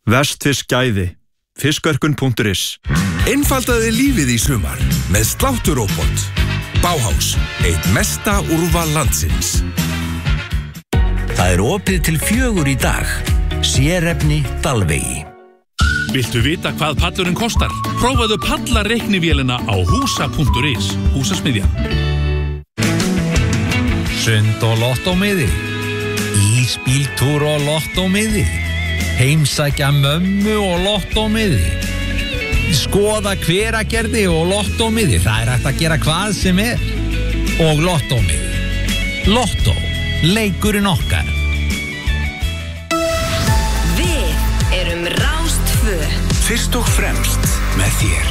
Vestfiskgæði. Fiskverkun.is. Einfaldaði lífið í sumar með slátturóbot. Bauhaus, eitt mesta úrval landsins. Það opið til 4 í dag. Sérefni Dalvegi. Viltu vita hvað pallurinn kostar? Prófaðu pallareiknivélina á húsa.is. Húsasmiðjan. Sund og lottómiði. Ísbíltúr og lottómiði. Heimsækja mömmu og lottómiði. Skoða hveragerði og lottómiði. Það hægt að gera hvað sem Og lottómiði. Lottó. Leikurinn okkar. Við erum Rás 2. Fyrst og fremst með þér.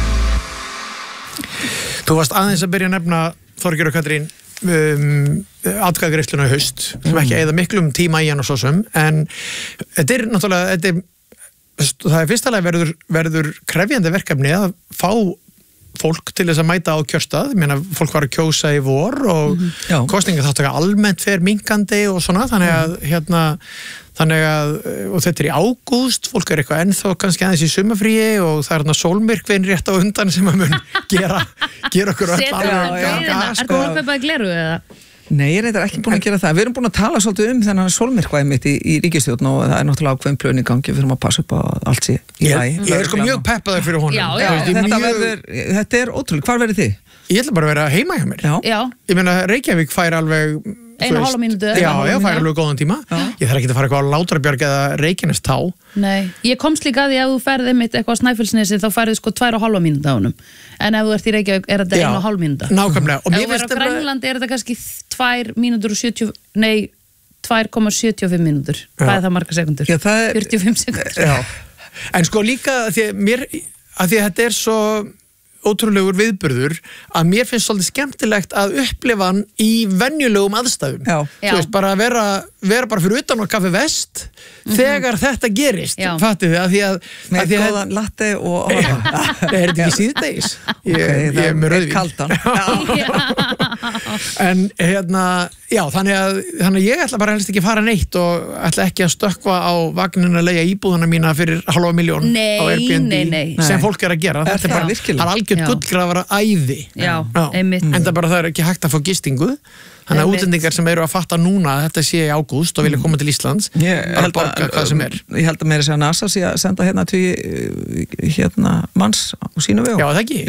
Þú varst aðeins að byrja að nefna, Þorgeir og Katrín, atkvæðagreiðsluna í haust, sem ekki eyða miklum tíma í hann og svo sem, en þetta er náttúrulega, það er fyrst alveg verður krefjandi verkefni að fá fólk til þess að mæta á kjörstað. Ég meina, fólk var að kjósa í vor og kosningaþátttaka almennt fer minkandi og svona, þannig að og þetta er í ágúst, fólk er eitthvað ennþá kannski aðeins í sumafríi og það er sólmyrkvinn rétt á undan sem að mun gera okkur öll alveg. Er þú að kaupa gleru eða? Nei, ég er ekki búin að gera það. Við erum búin að tala svolítið þennan sólmyrkvaði mitt í ríkisstjórn og það er náttúrulega ákveðin plön í gangi. Við erum að passa upp á allt sé í lagi. Ég er sko mjög peppaður fyrir honum. Þetta er ótrúlega. Hvar verið þið? Ég ætla bara að vera heima hjá mér. Já. Ég meina, Reykjavík fær alveg 1,5 mínútu. Já, fær alveg góðan tíma. Ég þarf ekki að fara eitthvað á Látrabjarg eða Reykjanestá. Nei, ég komst líka að því að þú ferði mitt eitthvað á Snæfellsnesi þá færðu sko 2,5 mínútu á honum. En ef þú ert í Reykjavík er þetta 1,5 mínúta. Nákvæmlega. Ef þú er á Grænlandi er þetta kannski 2,75 mínútur. Hvað er það marga sekundur? 45 sekundur. Já. En sko líka að því að þetta er svo ótrúlegur viðburður að mér finnst svolítið skemmtilegt að upplifa hann í venjulegum aðstæðum. Þú veist, bara að vera bara fyrir utan á Kaffi Vest þegar þetta gerist. Fattið þið með góðan latte og er þetta ekki síðdegis? Ég er með rauðvín. Kaldan. En já, þannig að ég ætla bara helst ekki fara neitt og ætla ekki að stökkva á vagnin að leigja íbúðuna mína fyrir 500.000 á Airbnb sem fólk er að gera. Þetta er bara, það er algjört gullgrafara æði. Já, einmitt. En það bara, það er ekki hægt að fá gistingu. Þannig að útlendingar sem eru að fatta núna að þetta sé í ágúst og vilja koma til Íslands að borga hvað sem er. Ég held að meira segja NASA sé að senda manns á sínu vegum. Já, það ekki.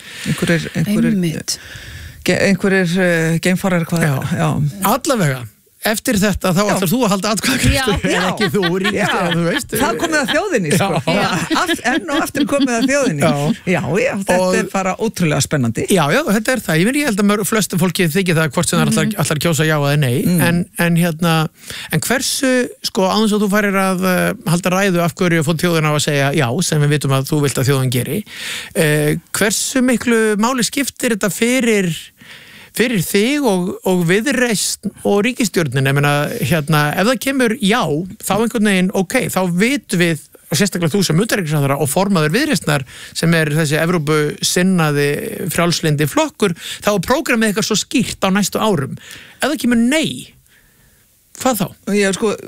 Jú, einhverjir geimfarar hvað. Já. Allavega. Eftir þetta þá ætlar þú að halda atkvæðagreiðslu en ekki þú ríkisstjórn, þú veist. Það komið að þjóðinni, sko. Enn og aftur komið að þjóðinni. Já, þetta er bara ótrúlega spennandi. Já, þetta er það. Ég held að flestum fólki þykir það hvort sem það allar kjósa já eða nei. En hversu, sko, áðans að þú farir að halda ræðu af hverju og fótt þjóðina á að segja já, sem við vitum að þú vilt að þjóðin geri. Hversu miklu máli skiptir þetta fyrir þig og Viðreisn og ríkisstjórnin, ég meina, ef það kemur já, þá einhvern veginn, þá vitum við, og sérstaklega þú sem utanríkisráðherra og formaður Viðreisnar, sem er þessi Evrópu sinnaði frjálslyndi flokkur, þá er prógramið eitthvað svo skýrt á næstu árum. Ef það kemur nei, hvað þá? Já, sko,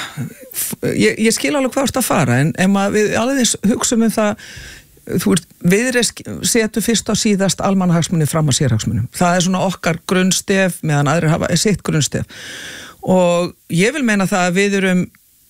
ég skil alveg hvað það fara, en við alveg hugsaum það. Viðreisn setur fyrst á síðast almannahagsmuni fram að sérhagsmunum. Það er svona okkar grunnstef meðan aðrir hafa sitt grunnstef og ég vil meina það að við erum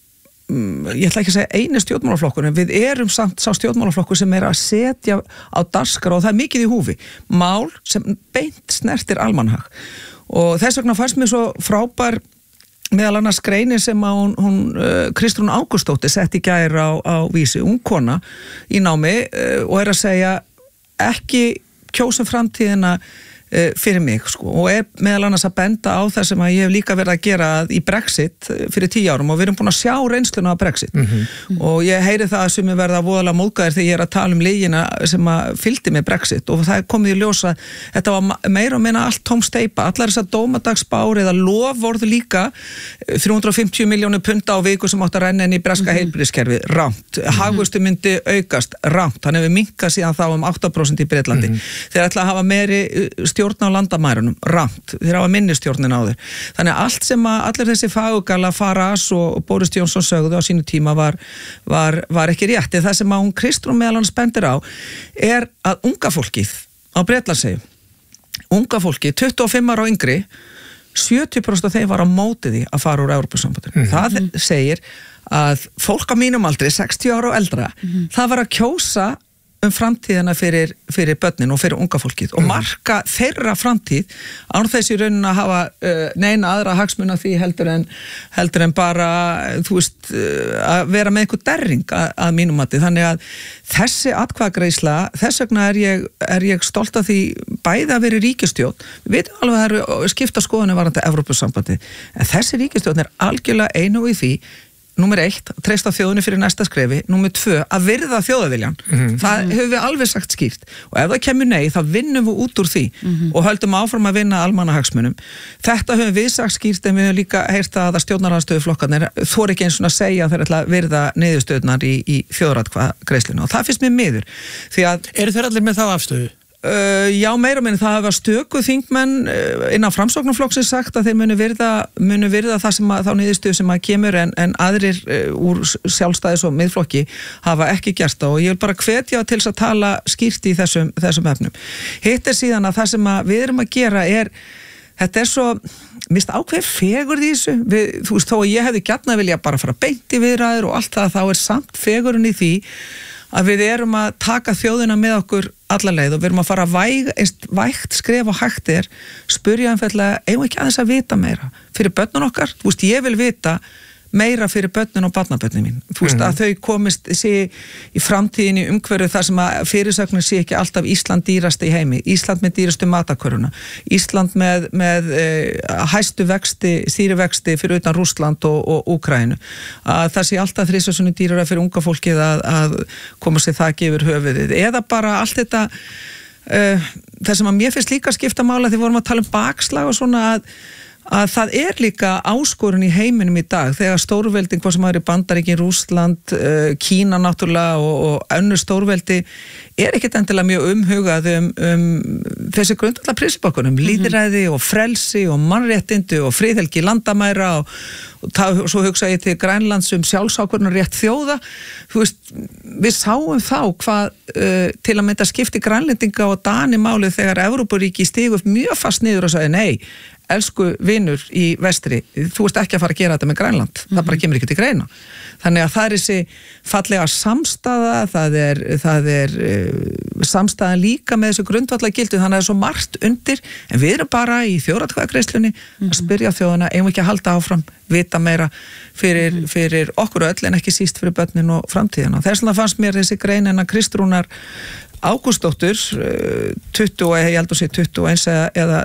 ég ætla ekki að segja eini stjórnmálaflokkur en við erum samt sá stjórnmálaflokkur sem er að setja á dagskrá og það er mikið í húfi mál sem beint snertir almannahag og þess vegna fannst mér svo frábær meðal annars greinin sem að hún Kristrún Ágústsdóttir sett í gær á Vísi, ung kona í námi og er að segja ekki kjósa framtíðina fyrir mig sko og er meðal annars að benda á það sem að ég hef líka verið að gera í Brexit fyrir 10 árum og við erum búin að sjá reynsluna á Brexit og ég heyri það að sumir verða voðalega móðgæðir þegar ég er að tala legina sem að fylgdi með Brexit og það er komið í ljós að þetta var meira og minna allt tóm steypa, allar þessar dómadagsspár eða lofvorð líka 350 milljónir punda á viku sem átt að renna inn í breska heilbrigðiskerfi, rangt, hagvöxtur myndi aukast, rangt, hann hefur minnkað síðan þá 8% í Bretlandi þeir ætla að hafa meiri stjórn á landamærunum, rangt, þeir hafa minni stjórnin á þeir. Þannig að allt sem að allir þessi fagugala Farage og Boris Johnson sögðu á sínu tíma var ekki rétt. Það sem að hún Kristrún meðal hann spendir á er að unga fólkið á Bretlandseyjum, unga fólki, 25 ára og yngri, 70% af þeim var á móti því að fara úr Evrópusambandinu. Það segir að fólk á mínum aldri, 60 ára og eldra, það var að kjósa framtíðina fyrir börnin og fyrir unga fólkið og marka þeirra framtíð án þess í raunin að hafa neina aðra hagsmuna því heldur en bara, þú veist, að vera með einhver derring að mínum mati. Þannig að þessi atkvæðagreiðsla, þess vegna er ég stolt af því bæði að vera ríkisstjórn. Við veitum alveg að það eru skipta skoðanir varðandi Evrópusambandi, en þessi ríkisstjórn er algjörlega einu í því. Númer 1, treysta þjóðinni fyrir næsta skrefi. Númer 2, að virða þjóðaviljan. Það hefur við alveg sagt skýrt. Og ef það kemur nei, þá vinnum við út úr því og höldum áfram að vinna almannahagsmunum. Þetta höfum við sagt skýrt, en við höfum líka heyrt að stjórnarandstöðuflokkarnir þori ekki eins og að segja að þeir ætla að virða niðurstöðunar í þjóðaratkvæðagreiðslunni. Og það finnst mér miður. Því að eru þeir allir með þá afstöðu? Já, meira minni, það hafa stöku þingmenn innan Framsóknarflokksins sagt að þeir munu virða það sem þá niðurstöðu sem að kemur en aðrir úr sjálfstæðis og miðflokki hafa ekki gert það og ég vil bara hvetja til þess að tala skýrt í þessum efnum. Hitt er síðan að það sem við erum að gera þetta er svo, mist ákveð fegurð í þessu, þú veist, þó að ég hefði gjarna vilja bara fara beint í viðræður og allt það, þá er samt fegurinn í því að við erum að taka þjóðina með okkur alla leið og við erum að fara vægt skref og hægt spurja einfallega, eigum ekki aðeins að vita meira fyrir börnun okkar, þú veist, ég vil vita meira fyrir börnun og barnabörnin mín, þú veist, að þau komist sé í framtíðinni umhverju þar sem að fyrirsögnir sé ekki alltaf Ísland dýrasti í heimi, Ísland með dýrastu matarköruna, Ísland með hæstu stýrivexti fyrir utan Rússland og Úkraínu, að það sé alltaf þrisvarsinnum dýrara fyrir unga fólkið að koma sér þaki yfir höfuðið, eða bara allt þetta það sem að mér finnst líka skipta mála því vorum að tala bakslag og svona að það er líka áskorun í heiminum í dag þegar stórvelding, hvað sem er í Bandaríkin, Rússland, Kína náttúrulega og önnur stórveldi er ekkert endilega mjög umhugað þessi grundvallar prinsipákunum, lýðræði og frelsi og mannréttindi og friðhelgi landamæra og svo hugsa ég til Grænlands sjálfsákvörðunarrétt þjóða. Þú veist, við sáum þá hvað til að mynda skipti grænlendinga og Dani málið þegar Evrópuríki stigu upp mjög fast niður og sagði nei, elsku vinur í vestri, þú ert ekki að fara að gera þetta með Grænland, það bara kemur ekki til greina. Þannig að það er þessi fallega samstaða, það er samstaðan líka með þessu grundvallagildu, þannig að það er svo margt undir, en við erum bara í þjóðaratkvæðagreiðslunni að spyrja þjóðina, eigum ekki að halda áfram, vita meira fyrir okkur öll en ekki síst fyrir börnin og framtíðina. Þess vegna fannst mér þessi grein en að Kristrúnar Ágústsdóttur 20 eða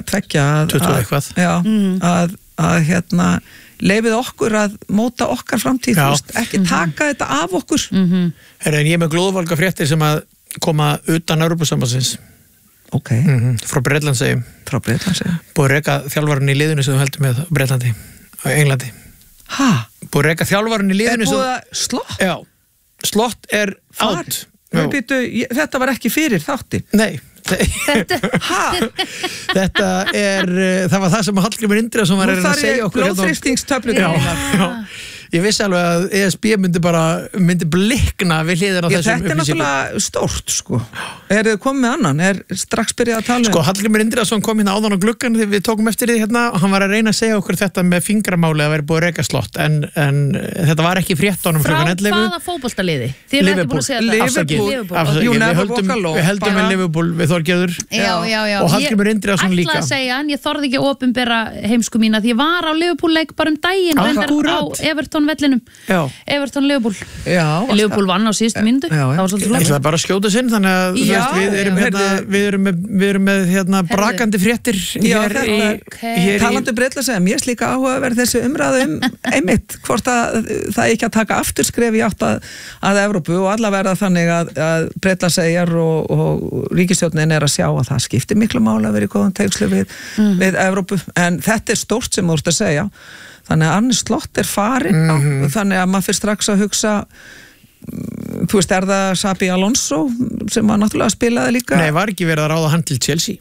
20 að leifið okkur að móta okkar framtíð, ekki taka þetta af okkur. En ég er með glóðvalga fréttir sem að koma utan Evrópusambandsins. Ok. Frá Bretlandseyjum. Búið að reka þjálfarinn í liðinu sem þú heldur með Bretlandi og Englandi. Búið að reka þjálfarinn í liðinu sem... Er búið að Slott? Já. Slott er átt. Þetta var ekki fyrir þátti. Nei. Þetta það var það sem Hallgrímur Indriðason var að segja okkur. Nú þarf ég blóðþrýstingstöflu. Ég vissi alveg að ESB myndi blikna við hliðina á þessum upplýsingum. Þetta er náttúrulega stórt, sko. Er þið komið með annan? Er strax byrjað að tala Sko, Hallgrímur Indriðason kom hérna áðan á gluggan þegar við tókum eftir því hérna og hann var að reyna að segja okkur þetta með fingramáli að vera búið að reka Slott en þetta var ekki fréttunum klukkan 11. Frá hvaða fótboltaliði? Þið erum ekki búin að segja Liverpool. Við heldum með Liverpool við Þorgerður og Hallgrímur Indriðason líka. Ég ætla að segja en ég þorði ekki að opinbera heimsku mína því ég var á Liverpool-leik bara daginn á Everton-vellinum. Everton-Liverpool. Liverpool vann á síðustu mínútu. Það var svolítið flott. Það er bara að skjóta sinn þannig að við erum með brakandi fréttir hér talandi Bretlandseyjum, ég slíka áhugaverð þessi umræðu einmitt, hvort að það ekki að taka afturskref í átt að Evrópu og alla verða þannig að Bretlandseyjar og ríkisstjórnin er að sjá að það skiptir miklu máli að vera í góðum tengslu við Evrópu, en þetta er stórt sem þú ert að segja, þannig að Arne Slott er farin, þannig að maður fyrir strax að hugsa þú veist, er það Xabi Alonso sem var náttúrulega spilaði líka? Nei, var ekki verið að ráða hann til Chelsea?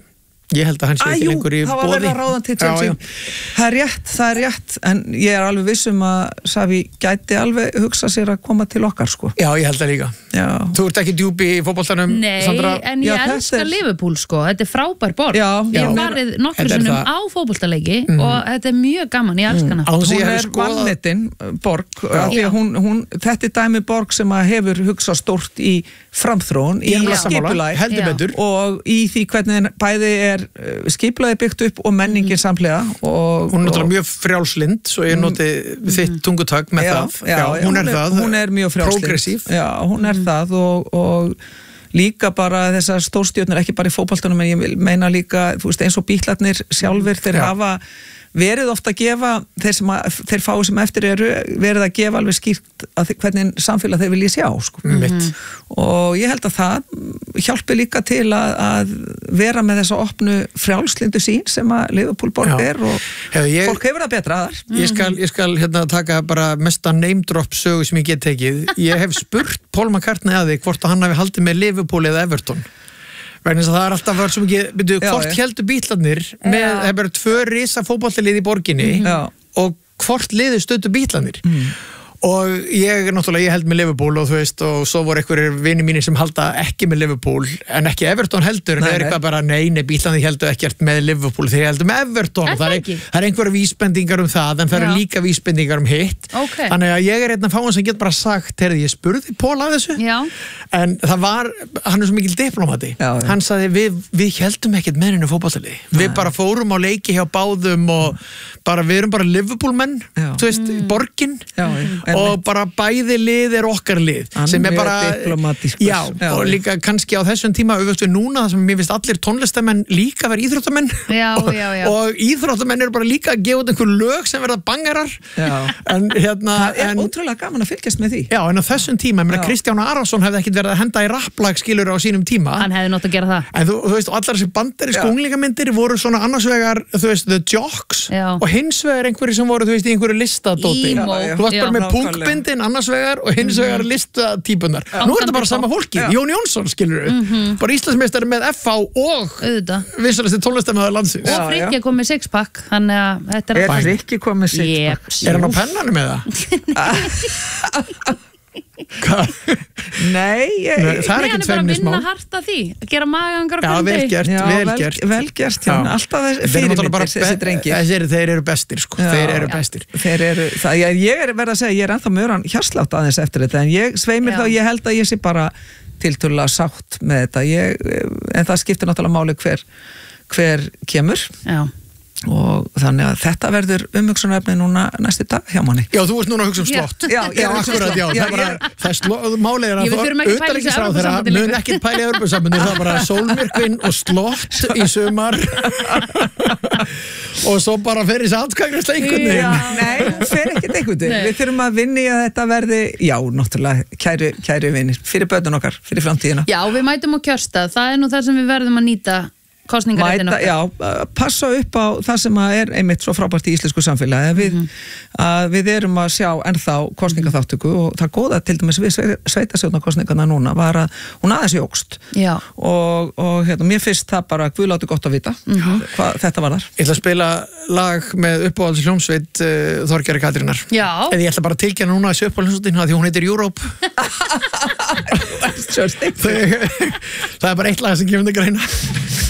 Ég held að hann sé ekki lengur í boði. Það var verið að ráðan til Chelsea. Það er rétt, en ég er alveg viss að Xavi gæti alveg hugsa sér að koma til okkar, sko. Já, ég held það líka. Já. Þú ert ekki djúpi í fótboltanum, Sandra? Nei, en ég elska Liverpool, sko. Þetta er frábær borg. Ég hef farið nokkru sinnum á fótboltaleiki og þetta er mjög gaman, ég elska hana. Hún er vanmetin borg, því að þetta er dæmi borg sem hefur hugsað stórt í framþróun, í skipulag og í því hvernig bæði skipulaði byggt upp og menningin samlega. Hún er náttúrulega mjög frjálslynd, svo ég noti þitt tungutak með það. Hún er mjög frjálslynd. Progressív. Já, hún er það og líka bara þessar stórstjörnur, ekki bara í fótboltanum, en ég meina líka, þú veist, eins og bítlarnir sjálfur, þeir hafa verið ofta að gefa, þeir fáið sem eftir verið að gefa alveg skýrt hvernig samfélag þeir vilja sjá, sko. Og ég held að það hjálpi líka til að vera með þessa opnu frjálslindu sín sem að Liverpool borg og fólk hefur það betra að þar. Ég skal hérna taka bara mesta name drop sögu sem ég get tekið. Ég hef spurt Paul McCartney að því hvort hann hafi haldið með Liverpool eða Everton. Vegna þess að það alltaf verið svo mikið, hvort heldur bítlarnir með, það er bara 2 risa fótboltalið í borginni og hvort liður stöddu bítlarnir. Og ég held með Liverpool og þú veist, og svo voru einhverjir vinir mínir sem halda ekki með Liverpool en ekki Everton heldur, en það er eitthvað bara nei, bílarnir heldur ekkert með Liverpool, þeir heldur með Everton. Það er einhverja vísbendingar það, en það eru líka vísbendingar hitt. Þannig að ég einn af fáin sem get bara sagt, heyrðu, ég spurði Paul að þessu, en það var, hann svo mikil diplomati. Hann sagði, við heldum ekkert með henni fótboltalið. Við bara fórum á leiki hjá báðum og bara, við erum bara Liverpool-menn, þú veist, borgin. Og bara bæði lið okkar lið sem bara og líka kannski á þessum tíma auðvitað við núna þar sem mér finnst allir tónlistamenn líka vera íþróttamenn og íþróttamenn eru bara líka að gefa út einhver lög sem verða bangarar en það er ótrúlega gaman að fylgjast með því. Já, en á þessum tíma, ég meina Kristján Arason hefði ekkert verið að henda í rapplag skilur á sínum tíma. Hann hefði nátt að gera það. En þú veist, allar þessi bandarísku unglingamyndir voru svona annars vegar, þú veist, The Jocks og hins vegar einhverjir sem voru, þú veist, í einhverju listadóti. Þú varst bara með punkbindin annars vegar og hins vegar listatípunar. Nú er þetta bara sama fólki. Jón Jónsson, skilur bara Íslandsmeistari með FH og vinsalasti tónlistarmaður landsins. Og Frikki kom með sixpack, þannig að þetta er Frikki kom með sixpack. Er hann á pennanum með það? Nei, það er ekkert feimnismál. Hann er bara að vinna hart að því, að gera magangar á hvernig. Vel gert, alltaf fyrirmyndir þessi drengir. Þeir eru bestir, sko. Þeir eru bestir. Ég er verið að segja, ég er ennþá mjög hjarslátt aðeins eftir þetta, en ég sveimir þá, ég held að ég sé bara tiltölulega sátt með þetta. En það skiptir náttúrulega máli hver kemur. Já. Og þannig að þetta verður umhugsunarefni núna næstu dag hjá manni. Já, þú ert núna að hugsa slott. Já, akkurat, það málið er að utanríkisráðherra mun ekkert pæla í Evrópusambandinu, það er bara sólmyrkvinn og slott í sumar og svo bara fer í atkvæðagreiðsla einhvern veginn. Nei, fer ekkert einhvern veginn. Við þurfum að vinna í að þetta verði, já, náttúrulega, kæru vinir, fyrir börnun okkar, fyrir framtíðina. Já, við mætum á kjörstað, það er nú það sem við verðum að nýta kosningaréttin okkar. Já, passa upp á það sem er einmitt svo frábært í íslensku samfélagi að við erum að sjá ennþá kosningaþáttöku og það góða til dæmis við sveitarstjórnarkosningarna núna var að hún aðeins jógst og mér finnst það bara guðlátu gott að vita hvað þetta var þar. Ég ætla að spila lag með uppáhalds hljómsveit Þorgerðar Katrínar. Já. Eða ég ætla bara að tilkynna núna þessu uppáhaldshljómsveitin því hún heitir Europe. Það er bara eitt lag sem kemur til greina.